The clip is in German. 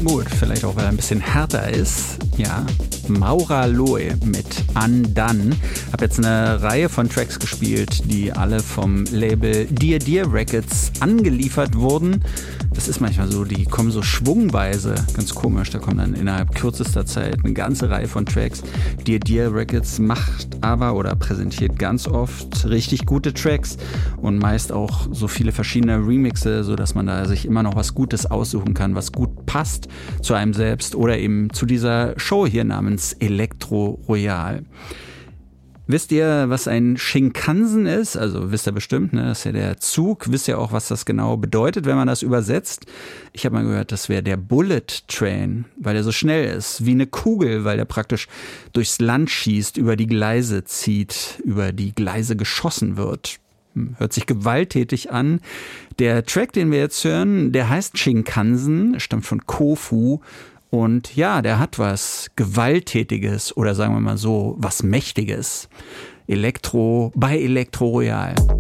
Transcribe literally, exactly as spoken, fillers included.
gut, vielleicht auch, weil er ein bisschen härter ist. Ja, Maura Loe mit Undone. Hab jetzt eine Reihe von Tracks gespielt, die alle vom Label Dear Dear Records angeliefert wurden. Das ist manchmal so, die kommen so schwungweise, ganz komisch. Da kommen dann innerhalb kürzester Zeit eine ganze Reihe von Tracks. Dear Dear Records macht aber oder präsentiert ganz oft richtig gute Tracks und meist auch so viele verschiedene Remixe, sodass man da sich immer noch was Gutes aussuchen kann, was gut passt zu einem selbst oder eben zu dieser Show hier namens Elektro Royal. Wisst ihr, was ein Shinkansen ist? Also wisst ihr bestimmt, ne? Das ist ja der Zug. Wisst ihr auch, was das genau bedeutet, wenn man das übersetzt? Ich habe mal gehört, das wäre der Bullet Train, weil der so schnell ist, wie eine Kugel, weil der praktisch durchs Land schießt, über die Gleise zieht, über die Gleise geschossen wird. Hört sich gewalttätig an. Der Track, den wir jetzt hören, der heißt Shinkansen, stammt von Kofu. Und ja, der hat was Gewalttätiges oder sagen wir mal so, was Mächtiges. Elektro bei Elektro Royal.